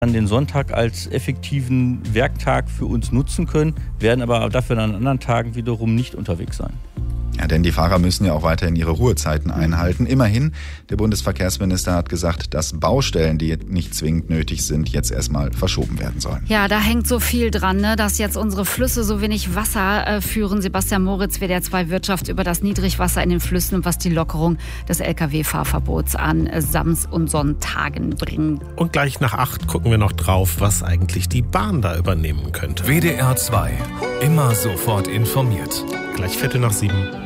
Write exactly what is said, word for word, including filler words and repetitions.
den Sonntag als effektiven Werktag für uns nutzen können, werden aber dafür an anderen Tagen wiederum nicht unterwegs sein. Ja, denn die Fahrer müssen ja auch weiterhin ihre Ruhezeiten einhalten. Immerhin, der Bundesverkehrsminister hat gesagt, dass Baustellen, die nicht zwingend nötig sind, jetzt erstmal verschoben werden sollen. Ja, da hängt so viel dran, ne, dass jetzt unsere Flüsse so wenig Wasser äh, führen. Sebastian Moritz, W D R zwei Wirtschaft, über das Niedrigwasser in den Flüssen und was die Lockerung des L K W-Fahrverbots an äh, Sams- und Sonntagen bringt. Und gleich nach acht gucken wir noch drauf, was eigentlich die Bahn da übernehmen könnte. W D R zwei, immer sofort informiert. Gleich Viertel nach sieben.